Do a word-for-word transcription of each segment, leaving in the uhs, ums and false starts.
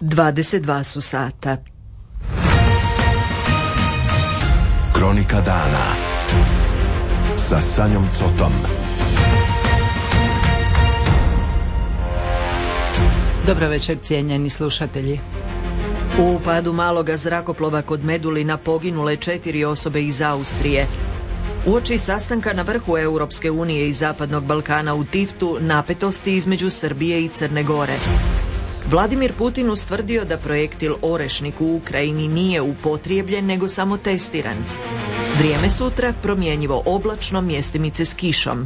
dvadeset dva su sata. Kronika dana sa Sanjom Cotom. Dobro večer, cijenjeni slušatelji. U padu maloga zrakoplova kod Medulina poginule četiri osobe iz Austrije. Uoči sastanka na vrhu Europske unije i Zapadnog Balkana u Tiftu napetosti između Srbije i Crne Gore. Vladimir Putin ustvrdio da projektil Orešnik u Ukrajini nije upotrijebljen nego samo testiran. Vrijeme sutra promjenjivo oblačno, mjestimice s kišom.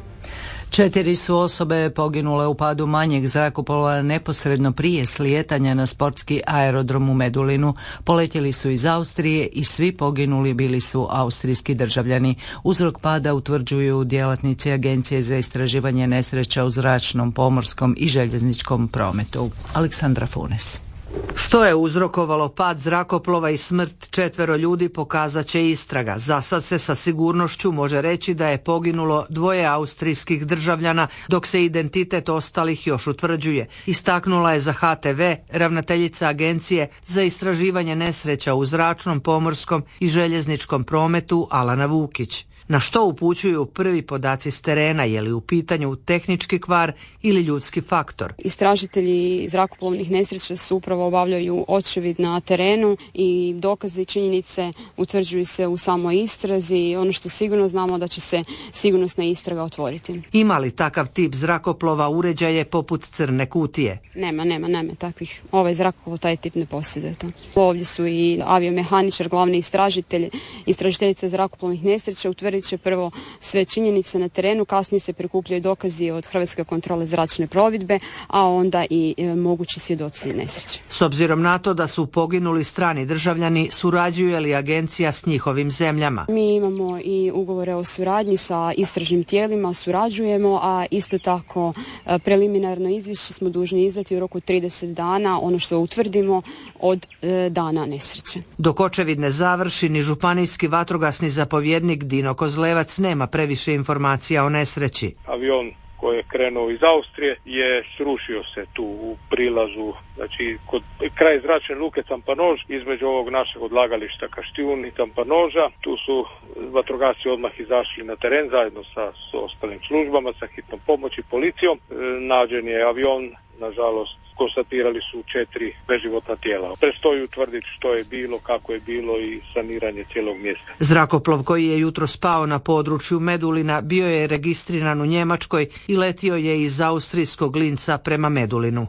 Četiri su osobe poginule u padu manjeg zrakoplova neposredno prije slijetanja na sportski aerodrom u Medulinu. Poletjeli su iz Austrije i svi poginuli bili su austrijski državljani. Uzrok pada utvrđuju djelatnici Agencije za istraživanje nesreća u zračnom, pomorskom i željezničkom prometu. Aleksandra Funes. Što je uzrokovalo pad zrakoplova i smrt četvero ljudi pokazat će istraga. Za sad se sa sigurnošću može reći da je poginulo dvoje austrijskih državljana, dok se identitet ostalih još utvrđuje. Istaknula je za H T V ravnateljica Agencije za istraživanje nesreća u zračnom, pomorskom i željezničkom prometu Alana Vukić. Na što upućuju prvi podaci s terena, je li u pitanju tehnički kvar ili ljudski faktor? Istražitelji zrakoplovnih nesreća su upravo obavljaju očevid na terenu i dokaze i činjenice utvrđuju se u samoj istrazi. Ono što sigurno znamo da će se sigurnosna istraga otvoriti. Ima li takav tip zrakoplova uređaje poput crne kutije? Nema, nema, nema takvih. Ovaj zrakoplov taj tip ne posjeduje to. Ovdje su i aviomehaničar, glavni istražitelj, istražiteljica zrakoplovnih nesreća utvrđuju će prvo sve činjenice na terenu, kasnije se prikupljaju dokazi od Hrvatske kontrole zračne plovidbe, a onda i e, mogući svjedoci nesreće. S obzirom na to da su poginuli strani državljani, surađuje li agencija s njihovim zemljama? Mi imamo i ugovore o suradnji sa istražnim tijelima, surađujemo, a isto tako e, preliminarno izvješće smo dužni izdati u roku trideset dana, ono što utvrdimo od e, dana nesreće. Dok očevid ne završi, ni županijski vatrogasni zapovjednik Dino Kozlevac nema previše informacija o nesreći. Avion koji je krenuo iz Austrije je srušio se tu u prilazu, znači kod kraj zračne luke Tampanož, između ovog našeg odlagališta Kaštijun i Tampanoža. Tu su vatrogasci odmah izašli na teren zajedno sa, sa ostalim službama, sa hitnom pomoći, policijom. E, nađen je avion, nažalost konstatirali su četiri beživotna tijela. Prestoji utvrditi što je bilo, kako je bilo i saniranje cijelog mjesta. Zrakoplov koji je jutro spao na području Medulina bio je registriran u Njemačkoj i letio je iz austrijskog Linca prema Medulinu.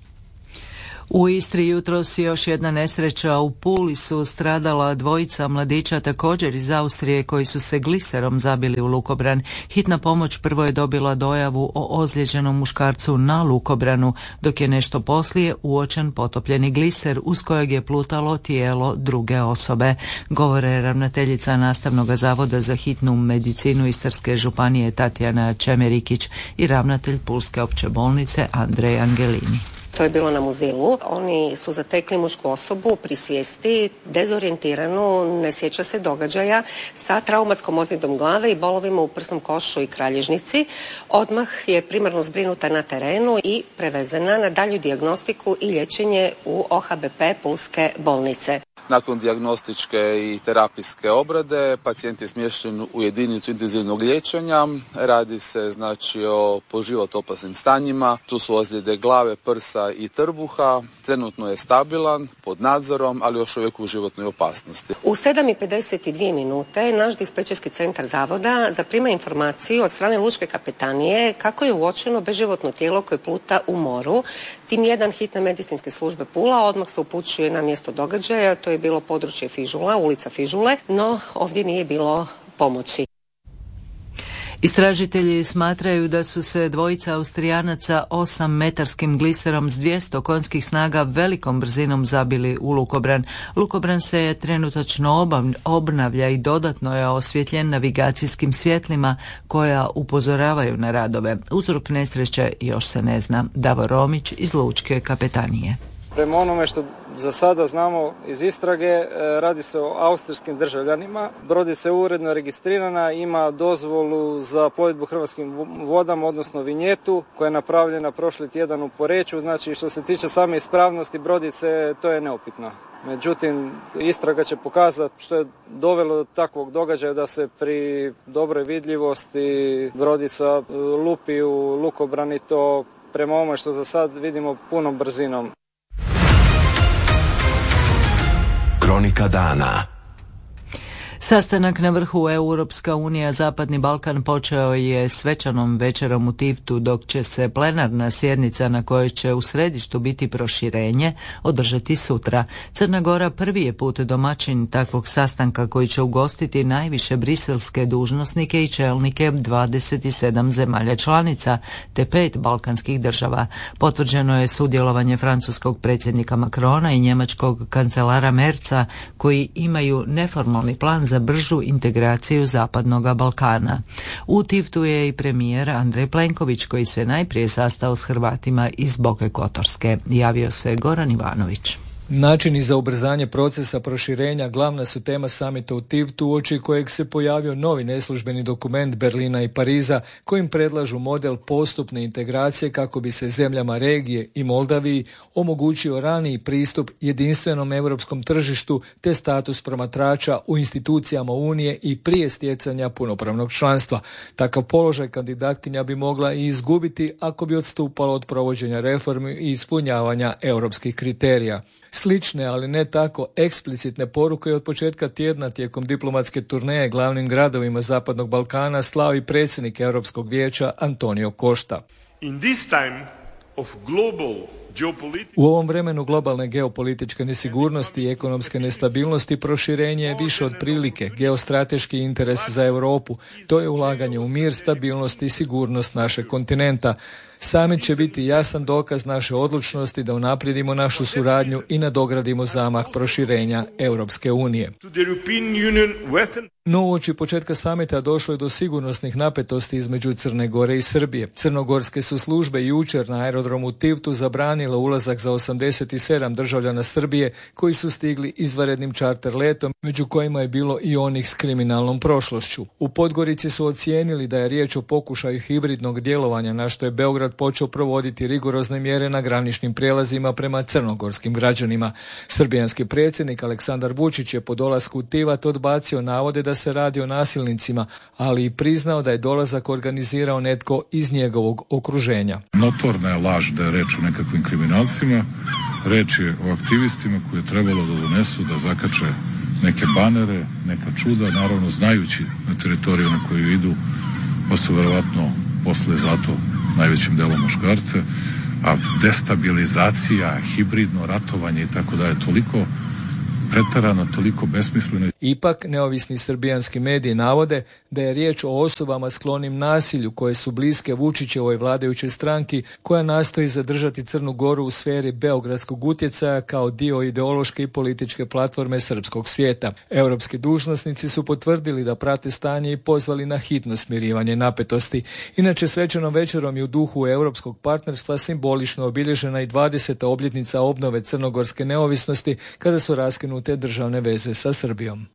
U Istri jutros još jedna nesreća. U Puli su stradala dvojica mladića također iz Austrije koji su se gliserom zabili u lukobran. Hitna pomoć prvo je dobila dojavu o ozlijeđenom muškarcu na lukobranu, dok je nešto poslije uočen potopljeni gliser uz kojeg je plutalo tijelo druge osobe. Govore ravnateljica Nastavnog zavoda za hitnu medicinu Istarske županije Tatjana Čemerikić i ravnatelj Pulske opće bolnice Andrej Angelini. To je bilo na Muzilu. Oni su zatekli mušku osobu pri svijesti, dezorijentiranu, ne sjeća se događaja, sa traumatskom ozljedom glave i bolovima u prsnom košu i kralježnici. Odmah je primarno zbrinuta na terenu i prevezena na dalju dijagnostiku i liječenje u O H B P Pulske bolnice. Nakon dijagnostičke i terapijske obrade pacijent je smješten u jedinicu intenzivnog liječenja. Radi se znači o po život opasnim stanjima. Tu su ozljede glave, prsa i trbuha. Trenutno je stabilan, pod nadzorom, ali još uvijek u životnoj opasnosti. U sedam i pedeset dvije minute naš dispečerski centar zavoda zaprima informaciju od strane lučke kapetanije kako je uočeno beživotno tijelo koje pluta u moru. Tim jedan hitne medicinske službe Pula odmah se upućuje na mjesto događaja. To je bilo područje Fižula, ulica Fižule, no ovdje nije bilo pomoći. Istražitelji smatraju da su se dvojica Austrijanaca osam metarskim gliserom s dvjesto konjskih snaga velikom brzinom zabili u lukobran. Lukobran se trenutačno obnavlja i dodatno je osvjetljen navigacijskim svjetlima koja upozoravaju na radove. Uzrok nesreće još se ne zna. Davor Romić iz Lučke kapetanije. Prema onome što za sada znamo iz istrage, radi se o austrijskim državljanima. Brodica je uredno registrirana, ima dozvolu za plovidbu hrvatskim vodama, odnosno vinjetu, koja je napravljena prošli tjedan u Poreču. Znači, što se tiče same ispravnosti brodice, to je neupitno. Međutim, istraga će pokazati što je dovelo do takvog događaja da se pri dobroj vidljivosti brodica lupi u lukobran i to prema ovome što za sad vidimo punom brzinom. Kronika dana. Sastanak na vrhu Europska unija Zapadni Balkan počeo je svečanom večerom u Tivtu, dok će se plenarna sjednica na kojoj će u središtu biti proširenje održati sutra. Crna Gora prvi je put domaćin takvog sastanka koji će ugostiti najviše briselske dužnosnike i čelnike dvadeset sedam zemalja članica te pet balkanskih država. Potvrđeno je sudjelovanje francuskog predsjednika Macrona i njemačkog kancelara Merza koji imaju neformalni plan za bržu integraciju Zapadnog Balkana. U Tivtu je i premijer Andrej Plenković koji se najprije sastao s Hrvatima iz Boke Kotorske. Javio se Goran Ivanović. Načini za ubrzanje procesa proširenja glavna su tema samita u Tivtu, uoči kojeg se pojavio novi neslužbeni dokument Berlina i Pariza kojim predlažu model postupne integracije kako bi se zemljama regije i Moldaviji omogućio raniji pristup jedinstvenom europskom tržištu te status promatrača u institucijama Unije i prije stjecanja punopravnog članstva. Takav položaj kandidatkinja bi mogla i izgubiti ako bi odstupala od provođenja reformi i ispunjavanja europskih kriterija. Slične, ali ne tako eksplicitne poruke od početka tjedna tijekom diplomatske turneje glavnim gradovima Zapadnog Balkana slao i predsjednik Europskog vijeća Antonio Costa. In this time of global U ovom vremenu globalne geopolitičke nesigurnosti i ekonomske nestabilnosti proširenje je više od prilike, geostrateški interes za Europu. To je ulaganje u mir, stabilnost i sigurnost našeg kontinenta. Summit će biti jasan dokaz naše odlučnosti da unaprijedimo našu suradnju i nadogradimo zamah proširenja Europske unije. No uoči početka samita došlo je do sigurnosnih napetosti između Crne Gore i Srbije. Crnogorske su službe jučer na aerodromu Tivtu zabranile ulazak za osamdeset sedam državljana Srbije koji su stigli izvanrednim čarter letom, među kojima je bilo i onih s kriminalnom prošlošću. U Podgorici su ocijenili da je riječ o pokušaju hibridnog djelovanja, na što je Beograd počeo provoditi rigorozne mjere na graničnim prijelazima prema crnogorskim građanima. Srbijanski predsjednik Aleksandar Vučić je po dolasku u Tivat odbacio navode da se radi o nasilnicima, ali i priznao da je dolazak organizirao netko iz njegovog okruženja. Notorna je laž da je reč o nekakvim kriminalcima, reč je o aktivistima koji je trebalo da donesu, da zakače neke banere, neka čuda, naravno znajući na teritoriju na koju idu, pa su verovatno posle zato najvećim delom muškarce, a destabilizacija, hibridno ratovanje i tako da je toliko pretarano, toliko besmisleno. Ipak, neovisni srbijanski mediji navode da je riječ o osobama sklonim nasilju koje su bliske Vučićevoj vladajućoj stranki koja nastoji zadržati Crnu Goru u sferi beogradskog utjecaja kao dio ideološke i političke platforme srpskog svijeta. Europski dužnosnici su potvrdili da prate stanje i pozvali na hitno smirivanje napetosti. Inače, svečanom večerom je u duhu europskog partnerstva simbolično obilježena i dvadeseta obljetnica obnove crnogorske neovisnosti kada su raskinute te državne veze sa Srbijom.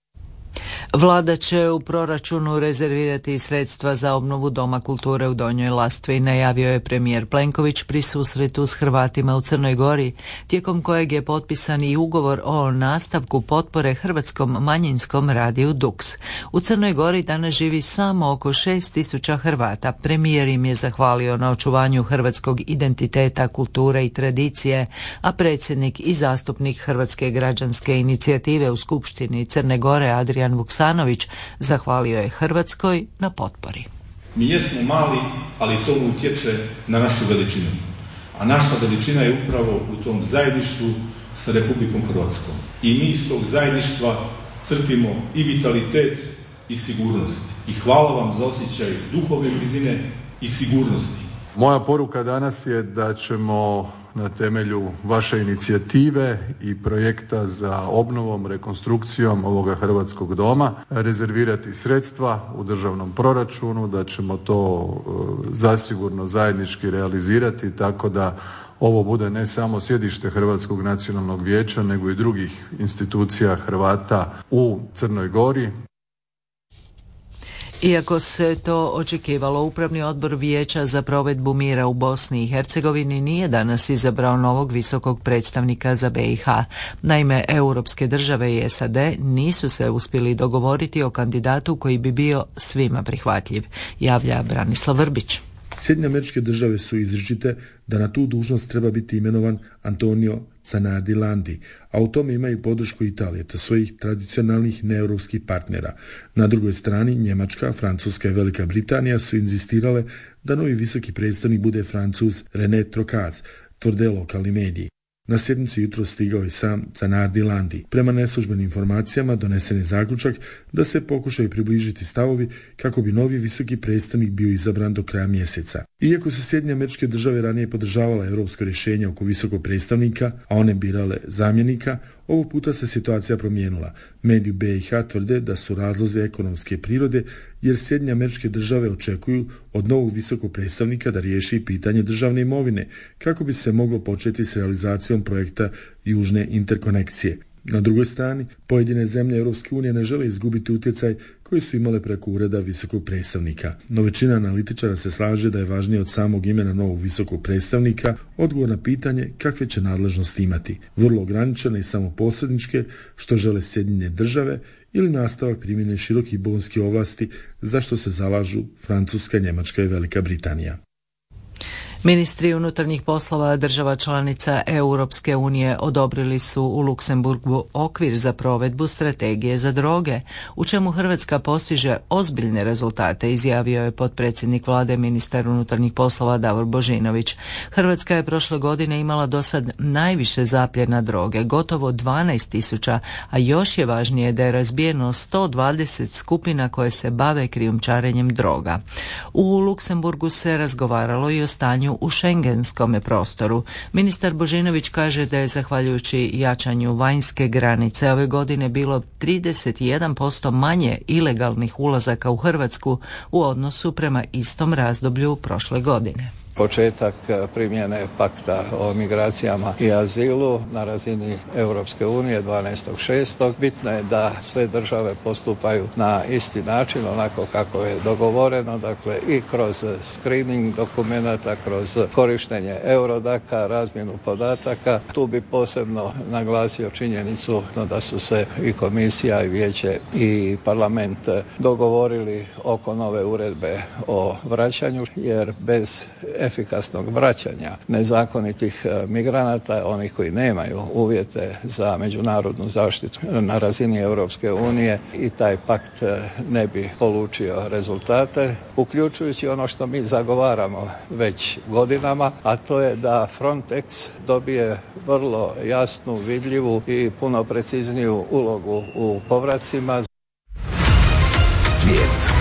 Vlada će u proračunu rezervirati sredstva za obnovu Doma kulture u Donjoj Lastvi, najavio je premijer Plenković pri susretu s Hrvatima u Crnoj Gori, tijekom kojeg je potpisan i ugovor o nastavku potpore hrvatskom manjinskom radiju Dux. U Crnoj Gori danas živi samo oko šest tisuća Hrvata. Premijer im je zahvalio na očuvanju hrvatskog identiteta, kulture i tradicije, a predsjednik i zastupnik Hrvatske građanske inicijative u Skupštini Crne Gore Adrian Vuksanović zahvalio je Hrvatskoj na potpori. Mi jesmo mali, ali to utječe na našu veličinu. A naša veličina je upravo u tom zajedništvu sa Republikom Hrvatskom. I mi iz tog zajedništva crpimo i vitalitet i sigurnost. I hvala vam za osjećaj duhovne blizine i sigurnosti. Moja poruka danas je da ćemo na temelju vaše inicijative i projekta za obnovom, rekonstrukcijom ovoga Hrvatskog doma rezervirati sredstva u državnom proračunu, da ćemo to zasigurno zajednički realizirati tako da ovo bude ne samo sjedište Hrvatskog nacionalnog vijeća, nego i drugih institucija Hrvata u Crnoj Gori. Iako se to očekivalo, Upravni odbor Vijeća za provedbu mira u Bosni i Hercegovini nije danas izabrao novog visokog predstavnika za B i H. Naime, europske države i S A D nisu se uspjeli dogovoriti o kandidatu koji bi bio svima prihvatljiv, javlja Branislav Vrbić. Sjedinjene Američke Države su izričite da na tu dužnost treba biti imenovan Antonio Zanardi Landi, a u tome imaju podršku Italije te svojih tradicionalnih neeuropskih partnera. Na drugoj strani Njemačka, Francuska i Velika Britanija su inzistirale da novi visoki predstavnik bude Francuz René Trocaz, tvrde lokalni mediji. Na sjednicu jutro stigao je sam Zanardi Landi. Prema neslužbenim informacijama donesen je zaključak da se pokušaju približiti stavovi kako bi novi visoki predstavnik bio izabran do kraja mjeseca. Iako su Sjedinjene Američke Države ranije podržavala europsko rješenje oko visokog predstavnika, a one birale zamjenika, ovog puta se situacija promijenila. Mediji B i H tvrde da su razlozi ekonomske prirode, jer Sjedinjene Američke Države očekuju od novog visokog predstavnika da riješi pitanje državne imovine, kako bi se moglo početi s realizacijom projekta Južne interkonekcije. Na drugoj strani, pojedine zemlje Europske unije ne žele izgubiti utjecaj koji su imale preko ureda visokog predstavnika. No većina analitičara se slaže da je važnije od samog imena novog visokog predstavnika odgovor na pitanje kakve će nadležnosti imati. Vrlo ograničene i samoposredničke, što žele Sjedinjene Države, ili nastavak primjene širokih bonskih ovlasti, za što se zalažu Francuska, Njemačka i Velika Britanija. Ministri unutarnjih poslova država članica Europske unije odobrili su u Luksemburgu okvir za provedbu strategije za droge, u čemu Hrvatska postiže ozbiljne rezultate, izjavio je potpredsjednik vlade ministar unutarnjih poslova Davor Božinović. Hrvatska je prošle godine imala dosad najviše zapljena droge, gotovo dvanaest tisuća, a još je važnije da je razbijeno sto dvadeset skupina koje se bave krijumčarenjem droga. U Luksemburgu se razgovaralo i o stanju u šengenskome prostoru. Ministar Božinović kaže da je zahvaljujući jačanju vanjske granice ove godine bilo trideset jedan posto manje ilegalnih ulazaka u Hrvatsku u odnosu prema istom razdoblju prošle godine. Početak primjene pakta o migracijama i azilu na razini Europske unije dvanaestog šestog Bitno je da sve države postupaju na isti način, onako kako je dogovoreno, dakle i kroz screening dokumenata, kroz korištenje Eurodaka, razmjenu podataka. Tu bi posebno naglasio činjenicu da su se i komisija i vijeće i parlament dogovorili oko nove uredbe o vraćanju, jer bez efikasnog vraćanja nezakonitih migranata, onih koji nemaju uvjete za međunarodnu zaštitu na razini Europske unije, i taj pakt ne bi polučio rezultate, uključujući ono što mi zagovaramo već godinama, a to je da Frontex dobije vrlo jasnu, vidljivu i puno precizniju ulogu u povracima. Svijet.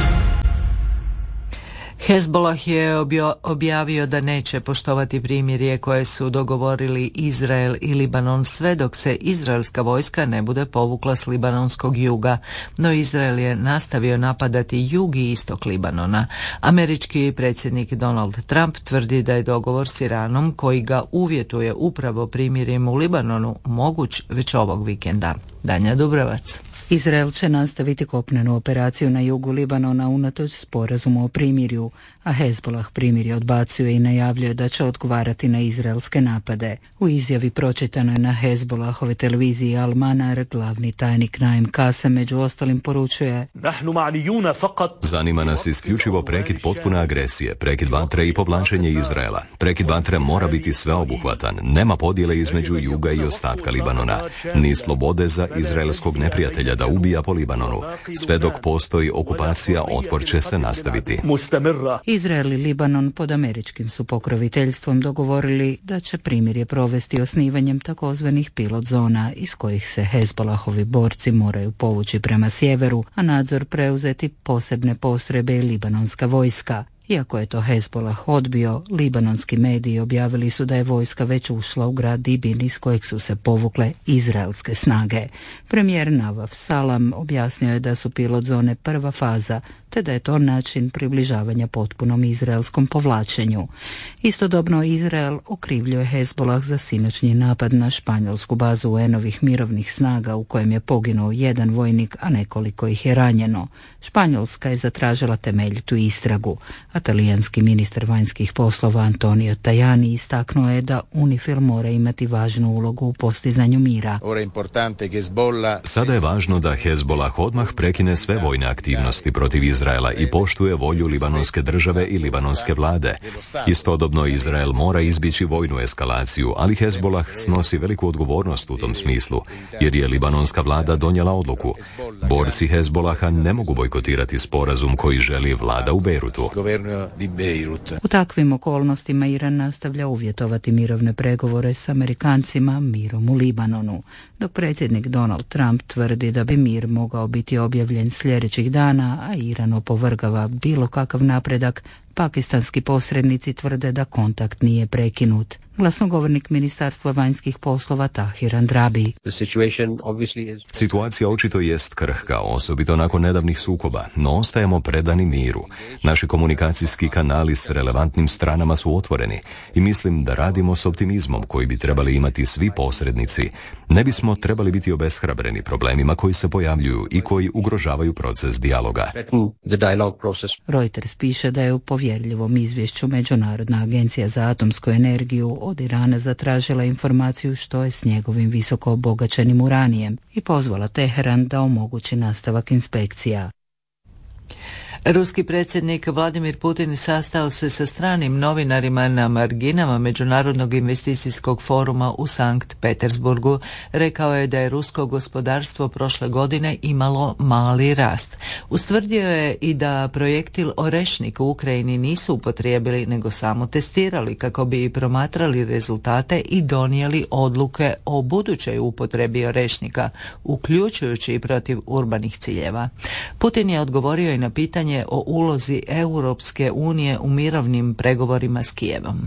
Hezbollah je objavio da neće poštovati primirje koje su dogovorili Izrael i Libanon sve dok se izraelska vojska ne bude povukla s libanonskog juga, no Izrael je nastavio napadati jug i istok Libanona. Američki predsjednik Donald Trump tvrdi da je dogovor s Iranom, koji ga uvjetuje upravo primirjem u Libanonu, moguć već ovog vikenda. Danja Dubrovac. Izrael će nastaviti kopnenu operaciju na jugu Libanona unatoč sporazumu o primirju, a Hezbollah primirje odbacuje i najavljuje da će odgovarati na izraelske napade. U izjavi pročitanoj na Hezbollahove televiziji Al Manar, glavni tajnik Naim Kasem među ostalim poručuje: Zanima nas isključivo prekid potpune agresije, prekid vatre i povlačenje Izraela. Prekid vatre mora biti sveobuhvatan, nema podjele između juga i ostatka Libanona, ni slobode za izraelskog neprijatelja da ubija po Libanonu. Sve dok postoji okupacija, otpor će se nastaviti. Izrael i Libanon pod američkim su pokroviteljstvom dogovorili da će primirje provesti osnivanjem takozvanih pilot zona iz kojih se Hezbollahovi borci moraju povući prema sjeveru, a nadzor preuzeti posebne postrojbe i libanonska vojska. Iako je to Hezbollah odbio, libanonski mediji objavili su da je vojska već ušla u grad Dibin iz kojeg su se povukle izraelske snage. Premijer Navaf Salam objasnio je da su pilot zone prva faza te da je to način približavanja potpunom izraelskom povlačenju. Istodobno Izrael okrivljuje Hezbolah za sinoćnji napad na španjolsku bazu U N-ovih mirovnih snaga u kojem je poginuo jedan vojnik, a nekoliko ih je ranjeno. Španjolska je zatražila temeljitu istragu, a talijanski ministar vanjskih poslova Antonio Tajani istaknuo je da UNIFIL mora imati važnu ulogu u postizanju mira. Sada je važno da Hezbolah odmah prekine sve vojne aktivnosti protiv Izraela i poštuje volju libanonske države i libanonske vlade. Istodobno Izrael mora izbjeći vojnu eskalaciju, ali Hezbolah snosi veliku odgovornost u tom smislu, jer je libanonska vlada donijela odluku. Borci Hezbolaha ne mogu bojkotirati sporazum koji želi vlada u Bejrutu. U takvim okolnostima Iran nastavlja uvjetovati mirovne pregovore s Amerikancima mirom u Libanonu, dok predsjednik Donald Trump tvrdi da bi mir mogao biti objavljen sljedećih dana, a Iran opovrgava bilo kakav napredak. Pakistanski posrednici tvrde da kontakt nije prekinut. Glasnogovornik Ministarstva vanjskih poslova Tahir Andrabi. Situacija očito jest krhka, osobito nakon nedavnih sukoba, no ostajemo predani miru. Naši komunikacijski kanali s relevantnim stranama su otvoreni i mislim da radimo s optimizmom koji bi trebali imati svi posrednici. Ne bismo trebali biti obeshrabreni problemima koji se pojavljuju i koji ugrožavaju proces dijaloga. Reuters piše da je u povjerljivom izvješću Međunarodna agencija za atomsku energiju od Irana zatražila informaciju što je s njegovim visoko obogaćenim uranijem i pozvala Teheran da omogući nastavak inspekcija. Ruski predsjednik Vladimir Putin sastao se sa stranim novinarima na marginama Međunarodnog investicijskog foruma u Sankt Petersburgu. Rekao je da je rusko gospodarstvo prošle godine imalo mali rast. Ustvrdio je i da projektil Orešnik u Ukrajini nisu upotrijebili nego samo testirali kako bi promatrali rezultate i donijeli odluke o budućoj upotrebi Orešnika, uključujući i protiv urbanih ciljeva. Putin je odgovorio i na pitanje o ulozi Europske unije u mirovnim pregovorima s Kijevom.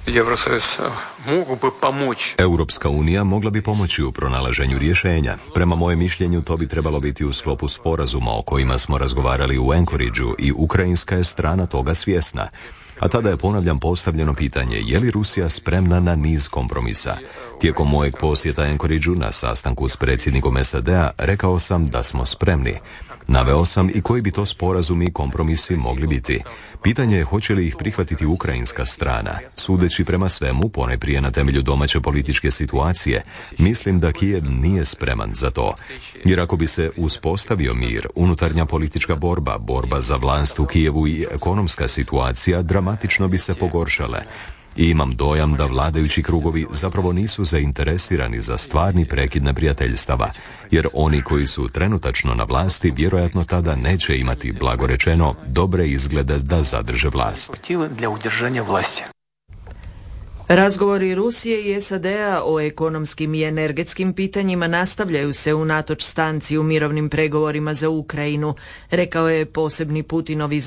Europska unija mogla bi pomoći u pronalaženju rješenja. Prema mojem mišljenju to bi trebalo biti u sklopu sporazuma o kojima smo razgovarali u Anchorageu i ukrajinska je strana toga svjesna. A tada je, ponavljam, postavljeno pitanje je li Rusija spremna na niz kompromisa. Tijekom mojeg posjeta Anchorageu na sastanku s predsjednikom S A D-a rekao sam da smo spremni. Naveo sam i koji bi to sporazumi i kompromisi mogli biti. Pitanje je hoće li ih prihvatiti ukrajinska strana. Sudeći prema svemu, ponajprije na temelju domaće političke situacije, mislim da Kijev nije spreman za to. Jer ako bi se uspostavio mir, unutarnja politička borba, borba za vlast u Kijevu i ekonomska situacija dramatično bi se pogoršale. I imam dojam da vladajući krugovi zapravo nisu zainteresirani za stvarni prekid neprijateljstava, jer oni koji su trenutačno na vlasti vjerojatno tada neće imati, blago rečeno, dobre izglede da zadrže vlast. Razgovori Rusije i S A D-a o ekonomskim i energetskim pitanjima nastavljaju se unatoč stanci u mirovnim pregovorima za Ukrajinu, rekao je posebni Putinov